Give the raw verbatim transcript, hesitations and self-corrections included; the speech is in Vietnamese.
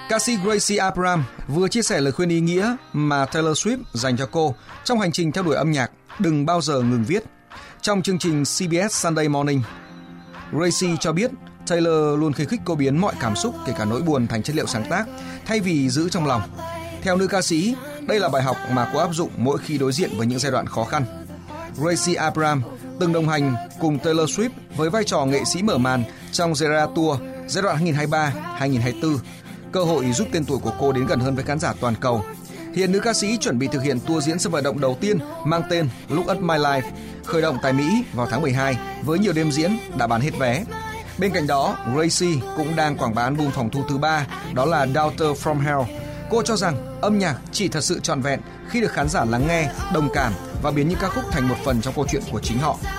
Ca sĩ Gracie Abrams vừa chia sẻ lời khuyên ý nghĩa mà Taylor Swift dành cho cô trong hành trình theo đuổi âm nhạc, đừng bao giờ ngừng viết. Trong chương trình xê bê ét Sunday Morning, Gracie cho biết Taylor luôn khuyến khích cô biến mọi cảm xúc, kể cả nỗi buồn, thành chất liệu sáng tác, thay vì giữ trong lòng. Theo nữ ca sĩ, đây là bài học mà cô áp dụng mỗi khi đối diện với những giai đoạn khó khăn. Gracie Abrams từng đồng hành cùng Taylor Swift với vai trò nghệ sĩ mở màn trong The Eras Tour giai đoạn hai nghìn không trăm hai mươi ba đến hai nghìn không trăm hai mươi tư, cơ hội giúp tên tuổi của cô đến gần hơn với khán giả toàn cầu. Hiện nữ ca sĩ chuẩn bị thực hiện tour diễn sân vận động đầu tiên mang tên Look at My Life, khởi động tại Mỹ vào tháng mười hai với nhiều đêm diễn đã bán hết vé. Bên cạnh đó, Gracie cũng đang quảng bá album phòng thu thứ ba, đó là Daughter from Hell. Cô cho rằng âm nhạc chỉ thật sự trọn vẹn khi được khán giả lắng nghe, đồng cảm và biến những ca khúc thành một phần trong câu chuyện của chính họ.